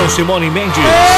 Simone Mendes.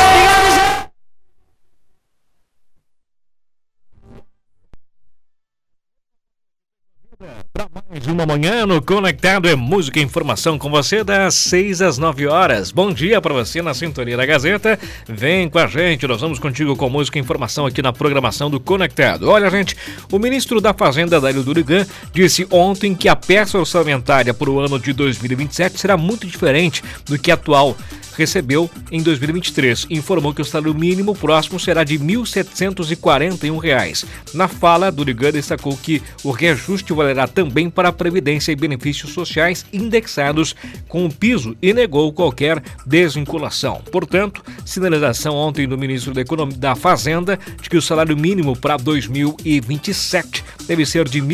Para mais uma manhã no Conectado é música e informação com você das 6 às 9 horas. Bom dia para você na sintonia da Gazeta. Vem com a gente, nós vamos contigo com música e informação aqui na programação do Conectado. Olha, gente, o ministro da Fazenda, Dario Durigan, disse ontem que a peça orçamentária para o ano de 2027 será muito diferente do que a atual recebeu em 2023. Informou que o salário mínimo próximo será de R$ 1.741. Na fala, Durigan destacou que o reajuste valerá também para a Previdência e benefícios sociais indexados com o piso e negou qualquer desvinculação. Portanto, sinalização ontem do ministro da Fazenda de que o salário mínimo para 2027 deve ser de R$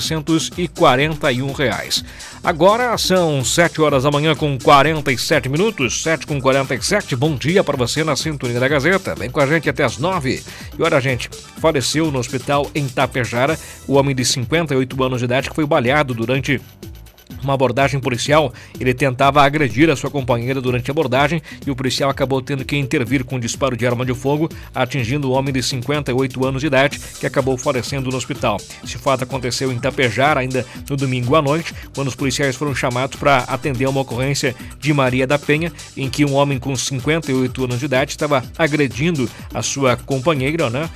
1.741. Agora são 7 horas da manhã com 47 minutos, 7h47. Bom dia para você na sintonia da Gazeta. Vem com a gente até as 9. E olha, gente, faleceu no hospital em Tapejara o homem de 58 anos de idade que foi baleado durante uma abordagem policial. Ele tentava agredir a sua companheira durante a abordagem e o policial acabou tendo que intervir com um disparo de arma de fogo, atingindo o homem de 58 anos de idade, que acabou falecendo no hospital. Esse fato aconteceu em Tapejara ainda no domingo à noite, quando os policiais foram chamados para atender uma ocorrência de Maria da Penha, em que um homem com 58 anos de idade estava agredindo a sua companheira, né?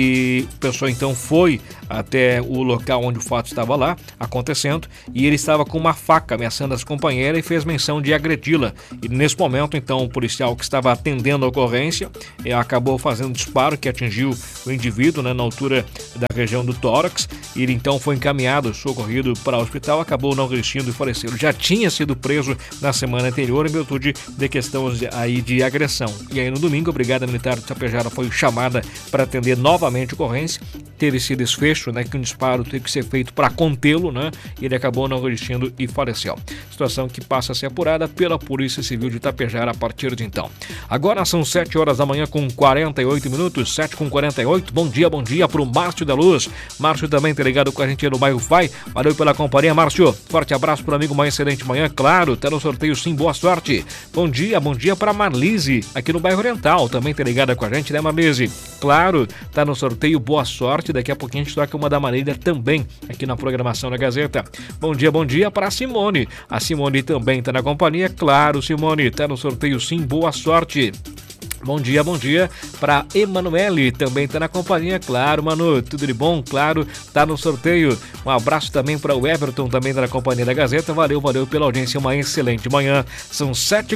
E o pessoal então foi até o local onde o fato estava lá acontecendo e ele estava com uma faca ameaçando as companheiras e fez menção de agredi-la. E nesse momento, então, o policial que estava atendendo a ocorrência acabou fazendo um disparo que atingiu o indivíduo, né, na altura da região do tórax. E ele então foi encaminhado, socorrido para o hospital, acabou não resistindo e faleceu. Ele já tinha sido preso na semana anterior em virtude de questões aí de agressão. E aí no domingo a Brigada Militar de Tapejara foi chamada para atender novamente a ocorrência. Teve esse desfecho, né, que um disparo teve que ser feito para contê-lo, né? E ele acabou não resistindo e faleceu. Situação que passa a ser apurada pela Polícia Civil de Tapejara a partir de então. Agora são 7 horas da manhã com 48 minutos, 7h48. Bom dia para o Márcio da Luz. Márcio também tá ligado com a gente no bairro Vai. Valeu pela companhia, Márcio. Forte abraço para o amigo, uma excelente manhã. Claro, tá no sorteio sim, boa sorte. Bom dia para Marlise, aqui no bairro Oriental. Também tá ligada com a gente, né, Marlise? Claro, tá no sorteio, boa sorte. Daqui a pouquinho a gente toca uma da Marília também aqui na programação da Gazeta. Bom dia para a Simone. A Simone também está na companhia. Claro, Simone, está no sorteio sim, boa sorte. Bom dia para Emanuele, também está na companhia. Claro, Manu, tudo de bom? Claro, tá no sorteio. Um abraço também para o Everton, também está na companhia da Gazeta. Valeu pela audiência, uma excelente manhã. São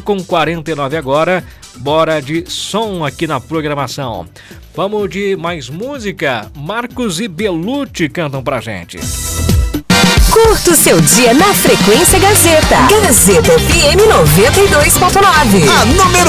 7h49 agora. Bora de som aqui na programação. Vamos de mais música. Marcos e Belucci cantam pra gente. Curta o seu dia na Frequência Gazeta. Gazeta FM 92.9. A número